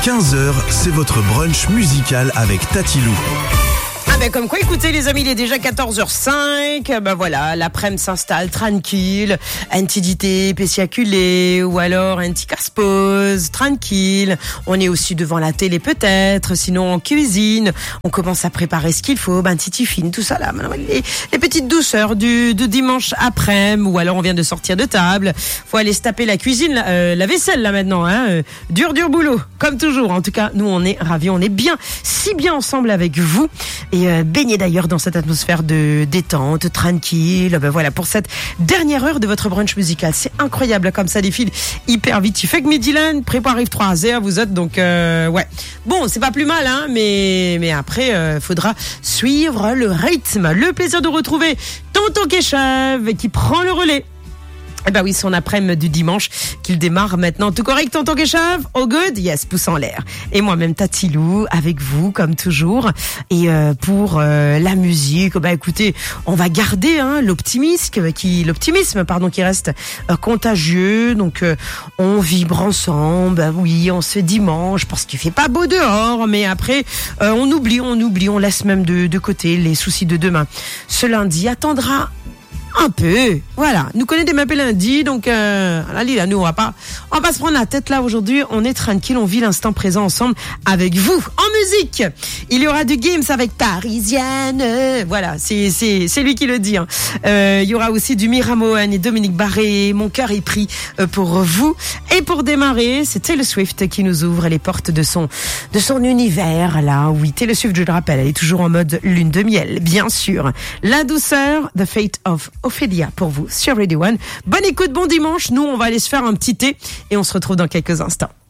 15h, c'est votre brunch musical avec Tatilou. Comme quoi, écoutez les amis, il est déjà 14h05, voilà, l'après-midi s'installe tranquille, un petit dité péciaculé, ou alors un petit casse-pause, tranquille, on est aussi devant la télé peut-être, sinon en cuisine, on commence à préparer ce qu'il faut, un petit tiffin, tout ça là, les petites douceurs du dimanche après-midi, ou alors on vient de sortir de table, faut aller se taper la cuisine, la vaisselle là maintenant, dur boulot, comme toujours, en tout cas, nous on est ravis, on est bien, si bien ensemble avec vous, et baignez d'ailleurs dans cette atmosphère de détente, tranquille. Voilà, pour cette dernière heure de votre brunch musical. C'est incroyable comme ça défile hyper vite. Il fait que Midland, prépare arrive 3h, vous êtes donc ouais. Bon, c'est pas plus mal mais après faudra suivre le rythme. Le plaisir de retrouver Tonton Kéchave qui prend le relais. Oui, son après-midi du dimanche qu'il démarre maintenant. Tout correct, Tonton Kéchave? All good? Yes, pouce en l'air. Et moi-même, Tatilou, avec vous, comme toujours. Et pour la musique, écoutez, on va garder l'optimisme qui reste contagieux. Donc, on vibre ensemble. Oui, on se dimanche parce qu'il fait pas beau dehors. Mais après, on oublie, on laisse même de côté les soucis de demain. Ce lundi attendra un peu, voilà. Nous connaissons des mappés lundi, donc là, nous on va pas se prendre la tête là aujourd'hui. On est tranquille, on vit l'instant présent ensemble avec vous. En musique, il y aura du Gims avec Parisienne. Voilà, c'est lui qui le dit. Il y aura aussi du Miramoan et Dominique Barré. Mon cœur est pris pour vous. Et pour démarrer, c'est Taylor Swift qui nous ouvre les portes de son univers là. Oui, Taylor Swift, je le rappelle, elle est toujours en mode lune de miel, bien sûr. La douceur, The Fate of Ophélia pour vous sur Radio One. Bonne écoute, bon dimanche. Nous, on va aller se faire un petit thé et on se retrouve dans quelques instants.